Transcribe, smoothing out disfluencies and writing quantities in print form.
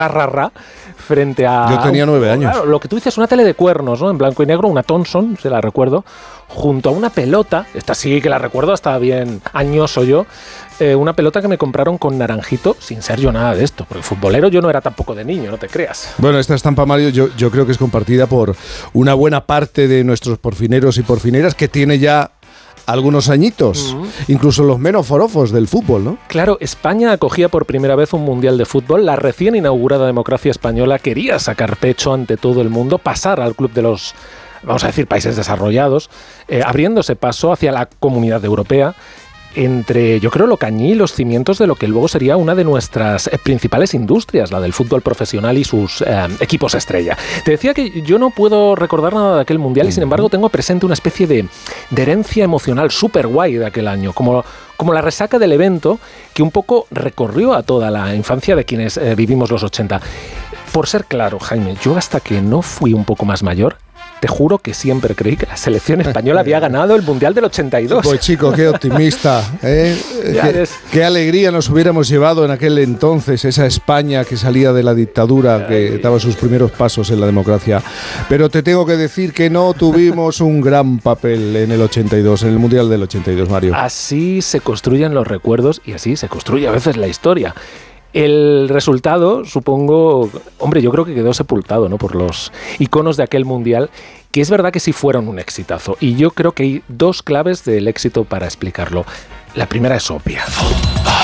rarra frente a... Yo tenía 9 años. Claro, lo que tú dices, una tele de cuernos, ¿no? En blanco y negro, una Thomson, se la recuerdo, junto a una pelota, esta sí que la recuerdo, hasta bien añoso yo, una pelota que me compraron con naranjito, sin ser yo nada de esto, porque futbolero yo no era tampoco de niño, no te creas. Bueno, esta estampa, Mario, yo creo que es compartida por una buena parte de nuestros porfineros y porfineras, que tiene ya algunos añitos, incluso los menos forofos del fútbol, ¿no? Claro, España acogía por primera vez un mundial de fútbol. La recién inaugurada democracia española quería sacar pecho ante todo el mundo, pasar al club de los, vamos a decir, países desarrollados, abriéndose paso hacia la comunidad europea, entre, yo creo, lo cañí y los cimientos de lo que luego sería una de nuestras principales industrias, la del fútbol profesional y sus equipos estrella. Te decía que yo no puedo recordar nada de aquel mundial y sin embargo tengo presente una especie de herencia emocional súper guay de aquel año, como la resaca del evento que un poco recorrió a toda la infancia de quienes vivimos los 80. Por ser claro, Jaime, yo hasta que no fui un poco más mayor, te juro que siempre creí que la selección española había ganado el Mundial del 82. Pues chico, qué optimista, ¿eh? Qué alegría nos hubiéramos llevado en aquel entonces, esa España que salía de la dictadura, que daba sus primeros pasos en la democracia. Pero te tengo que decir que no tuvimos un gran papel en el 82, en el Mundial del 82, Mario. Así se construyen los recuerdos y así se construye a veces la historia. El resultado, supongo, hombre, yo creo que quedó sepultado, ¿no?, por los iconos de aquel mundial, que es verdad que sí fueron un exitazo. Y yo creo que hay dos claves del éxito para explicarlo. La primera es obvia.